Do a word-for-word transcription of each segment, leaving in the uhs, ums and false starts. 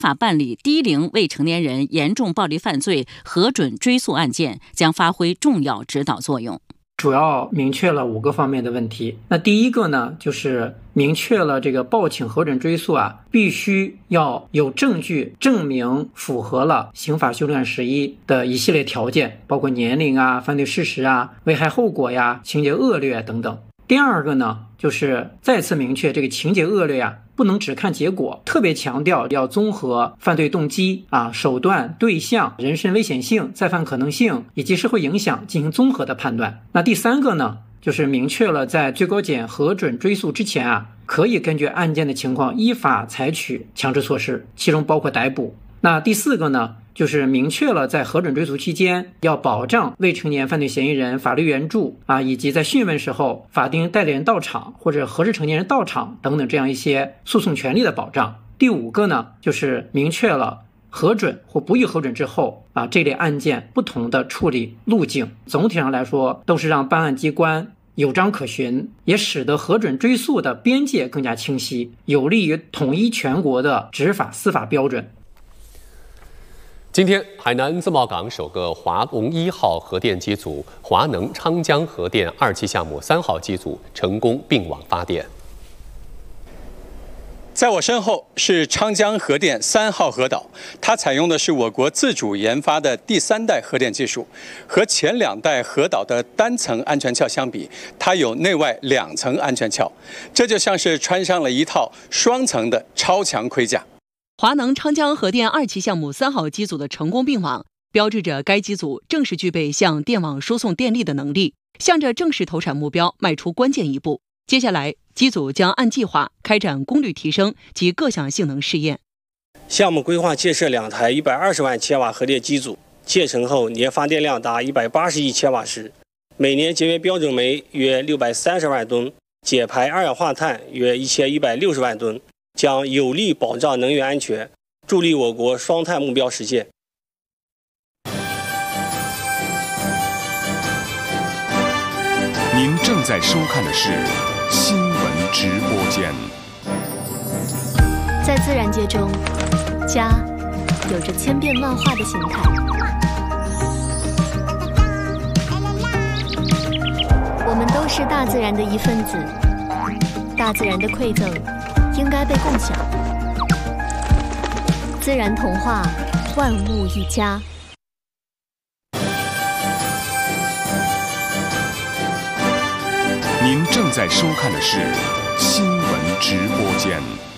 法办理低龄未成年人严重暴力犯罪核准追诉案件，将发挥重要指导作用。 主要明确了五个方面的问题。那第一个呢，就是明确了这个报请核准追诉啊，必须要有证据证明符合了刑法修正案十一的一系列条件，包括年龄啊、犯罪事实啊、危害后果呀、情节恶劣等等。第二个呢，就是再次明确这个情节恶劣啊，不能只看结果，特别强调要综合犯罪动机啊、手段、对象、人身危险性、再犯可能性以及社会影响进行综合的判断。那第三个呢，就是明确了在最高检核准追诉之前啊，可以根据案件的情况依法采取强制措施，其中包括逮捕。那第四个呢，就是明确了在核准追诉期间要保障未成年犯罪嫌疑人法律援助啊，以及在讯问时候法定代理人到场或者合适成年人到场等等这样一些诉讼权利的保障。第五个呢，就是明确了核准或不予核准之后啊，这类案件不同的处理路径。总体上来说，都是让办案机关有章可循，也使得核准追诉的边界更加清晰，有利于统一全国的执法司法标准。 今天，海南自贸港首个华龙一号核电机组华能昌江核电二期项目三号机组成功并网发电。 在我身后是昌江核电三号核岛，它采用的是我国自主研发的第三代核电技术。和前两代核岛的单层安全壳相比，它有内外两层安全壳，这就像是穿上了一套双层的超强盔甲。 华能昌江核电二期项目三号机组的成功并网，标志着该机组正式具备向电网输送电力的能力，向着正式投产目标迈出关键一步。接下来，机组将按计划开展功率提升及各项性能试验。 项目规划建设两台一百二十万千瓦核电机组，建成后年发电量达一百八十亿千瓦时，每年节约标准煤约六百三十万吨，减排二氧化碳约一千一百六十万吨。将有力保障能源安全，助力我国双碳目标实现。 您正在收看的是新闻直播间。 在自然界中，家有着千变万化的形态。我们都是大自然的一份子，大自然的馈赠应该被共享。自然童话，万物一家。 您正在收看的是新闻直播间。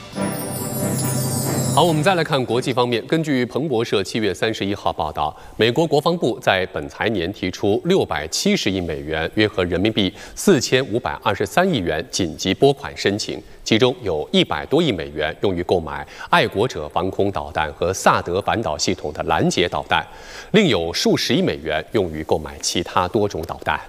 好，我们再来看国际方面。根据彭博社七月三十一号报道，美国国防部在本财年提出六百七十亿美元，约合人民币四千五百二十三亿元紧急拨款申请，其中有一百多亿美元用于购买爱国者防空导弹和萨德反导系统的拦截导弹，另有数十亿美元用于购买其他多种导弹。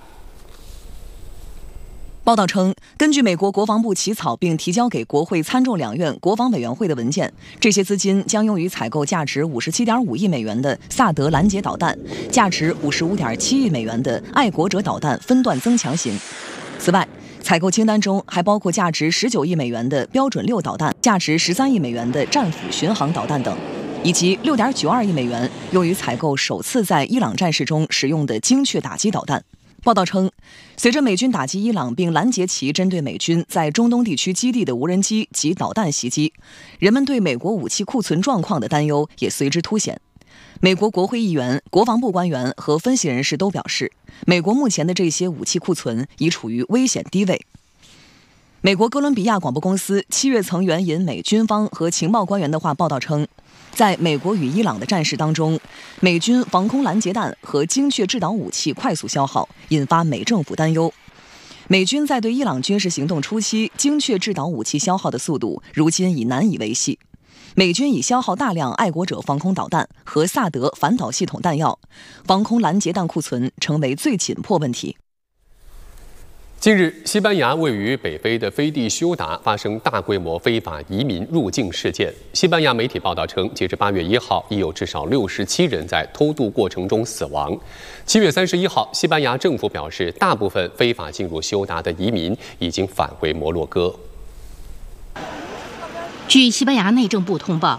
报道称，根据美国国防部起草并提交给国会参众两院国防委员会的文件，这些资金将用于采购价值五十七点五亿美元的萨德拦截导弹，价值五十五点七亿美元的爱国者导弹分段增强型。此外，采购清单中还包括价值十九亿美元的标准六导弹、价值十三亿美元的战斧巡航导弹等，以及六点九二亿美元用于采购首次在伊朗战事中使用的精确打击导弹。报道称，随着美军打击伊朗并拦截其针对美军在中东地区基地的无人机及导弹袭击，人们对美国武器库存状况的担忧也随之凸显。美国国会议员、国防部官员和分析人士都表示，美国目前的这些武器库存已处于危险低位。美国哥伦比亚广播公司七月曾援引美军方和情报官员的话报道称，在美国与伊朗的战事当中，美军防空拦截弹和精确制导武器快速消耗，引发美政府担忧。美军在对伊朗军事行动初期精确制导武器消耗的速度，如今已难以维系。美军已消耗大量爱国者防空导弹和萨德反导系统弹药，防空拦截弹库存成为最紧迫问题。 近日，西班牙位于北非的飞地休达发生大规模非法移民入境事件。西班牙媒体报道称，截至八月一号，已有至少六十七人在偷渡过程中死亡。七月三十一号，西班牙政府表示，大部分非法进入休达的移民已经返回摩洛哥。 据西班牙内政部通报，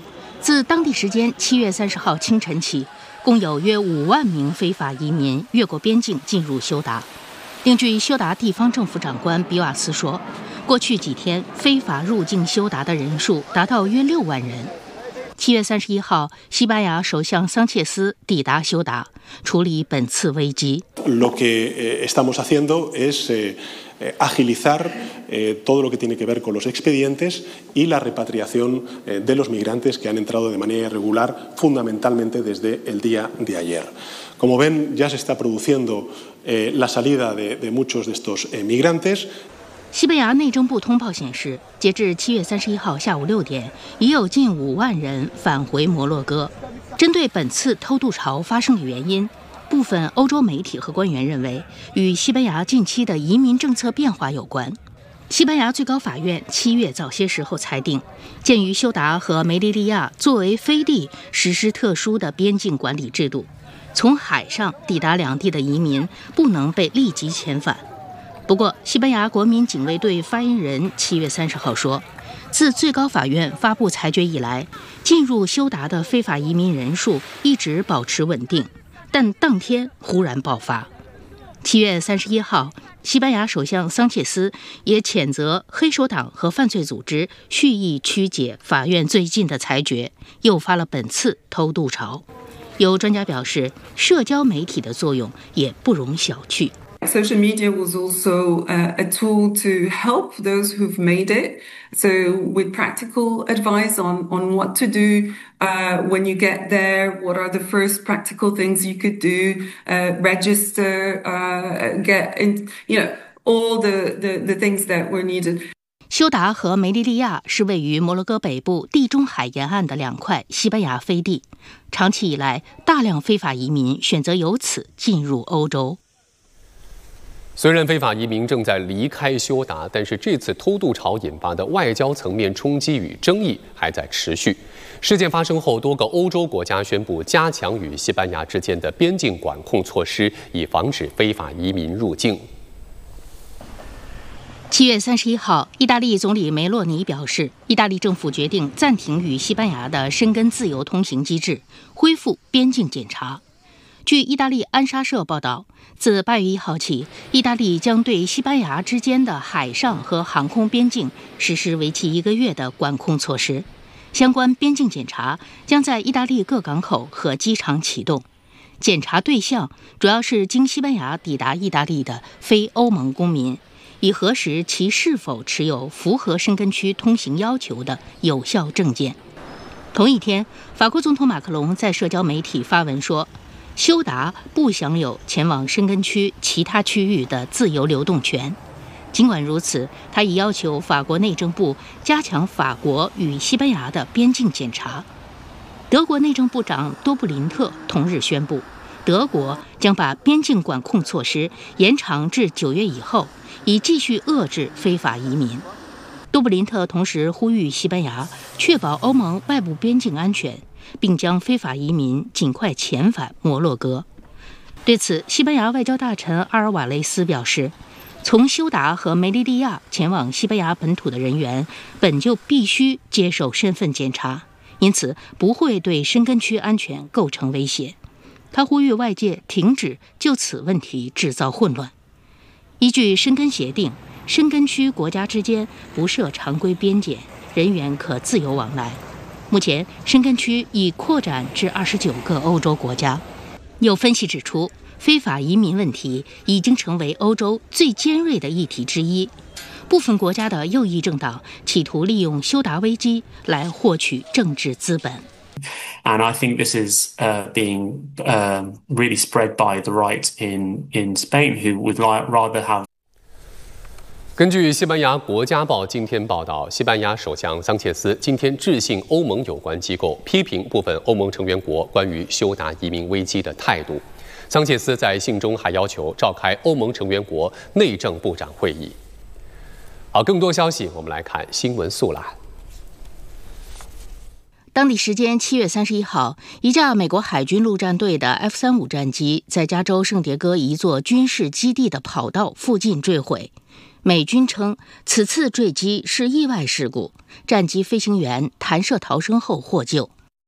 自当地时间七月三十号清晨起，共有约五万名非法移民越过边境进入休达。另据休达地方政府长官比瓦斯说，过去几天非法入境休达的人数达到约六万人。七月三十一号，西班牙首相桑切斯抵达休达，处理本次危机。 Lo que estamos haciendo es agilizar todo lo que tiene que ver con los expedientes y la repatriación de los migrantes que han entrado de manera irregular, fundamentalmente desde el día de ayer. Como ven, ya se está produciendo la salida de, de muchos de estos migrantes. 西班牙内政部通报显示，截至七月三十一号下午六点，已有近五万人返回摩洛哥。针对本次偷渡潮发生的原因，部分欧洲媒体和官员认为与西班牙近期的移民政策变化有关。西班牙最高法院七月早些时候裁定，鉴于休达和梅利利亚作为飞地实施特殊的边境管理制度，从海上抵达两地的移民不能被立即遣返。不过，西班牙国民警卫队发言人七月三十号说，自最高法院发布裁决以来，进入休达的非法移民人数一直保持稳定，但当天忽然爆发。七月三十一号，西班牙首相桑切斯也谴责黑手党和犯罪组织蓄意曲解法院最近的裁决，诱发了本次偷渡潮。有专家表示，社交媒体的作用也不容小觑。 Social media was also uh, a tool to help those who've made it. So with practical advice on, on what to do uh, when you get there, what are the first practical things you could do, uh, register, uh, get, in, you know, all the, the, the things that were needed. 休达和梅利利亚是位于摩洛哥北部地中海沿岸的两块西班牙飞地，长期以来，大量非法移民选择由此进入欧洲。 虽然非法移民正在离开休达，但是这次偷渡潮引发的外交层面冲击与争议还在持续。事件发生后，多个欧洲国家宣布加强与西班牙之间的边境管控措施，以防止非法移民入境。 七月三十一号，意大利总理梅洛尼表示，意大利政府决定暂停与西班牙的申根自由通行机制，恢复边境检查。据意大利安莎社报道，自八月一号起，意大利将对西班牙之间的海上和航空边境实施为期一个月的管控措施。相关边境检查将在意大利各港口和机场启动，检查对象主要是经西班牙抵达意大利的非欧盟公民，以核实其是否持有符合申根区通行要求的有效证件。同一天，法国总统马克龙在社交媒体发文说，休达不享有前往申根区其他区域的自由流动权。尽管如此，他已要求法国内政部加强法国与西班牙的边境检查。德国内政部长多布林特同日宣布，德国将把边境管控措施延长至九月以后，以继续遏制非法移民。多布林特同时呼吁西班牙确保欧盟外部边境安全，并将非法移民尽快遣返摩洛哥。对此，西班牙外交大臣阿尔瓦雷斯表示，从休达和梅利利亚前往西班牙本土的人员本就必须接受身份检查，因此不会对申根区安全构成威胁。他呼吁外界停止就此问题制造混乱。依据申根协定，申根区国家之间不设常规边检，人员可自由往来。目前，申根区已扩展至二十九个欧洲国家。有分析指出，非法移民问题已经成为欧洲最尖锐的议题之一。部分国家的右翼政党企图利用休达危机来获取政治资本。 And I think this is uh, being um, really spread by the right in, in Spain, who would like, rather have. 根据西班牙国家报今天报道，西班牙首相桑切斯今天致信欧盟有关机构，批评部分欧盟成员国关于休达移民危机的态度。桑切斯在信中还要求召开欧盟成员国内政部长会议。好，更多消息我们来看新闻速览。 当地时间七月三十一号，一架美国海军陆战队的 F 三十五 战机在加州圣迭戈一座军事基地的跑道附近坠毁。美军称，此次坠机是意外事故，战机飞行员弹射逃生后获救。